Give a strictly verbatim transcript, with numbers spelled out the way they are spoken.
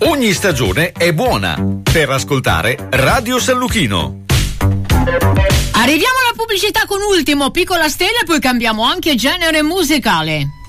Ogni stagione è buona per ascoltare Radio San Luchino. Arriviamo alla pubblicità con Ultimo, Piccola Stella, e poi cambiamo anche genere musicale.